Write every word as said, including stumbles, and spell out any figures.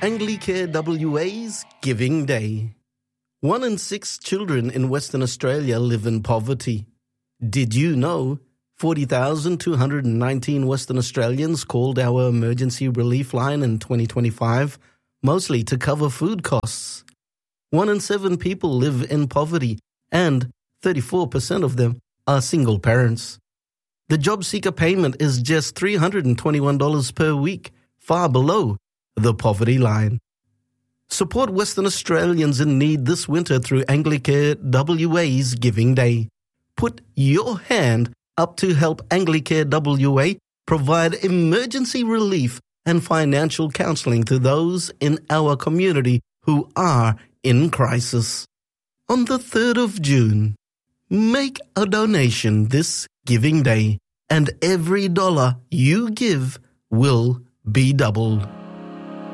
Anglicare W A's Giving Day. One in six children in Western Australia live in poverty. Did you know forty thousand two hundred nineteen Western Australians called our emergency relief line in twenty twenty-five, mostly to cover food costs? One in seven people live in poverty, and thirty-four percent of them are single parents. The job seeker payment is just three hundred twenty-one dollars per week, far below the poverty line. Support Western Australians in need this winter through Anglicare W A's Giving Day. Put your hand up to help Anglicare W A provide emergency relief and financial counselling to those in our community who are in crisis. On the third of June, make a donation this Giving Day, and every dollar you give will be doubled.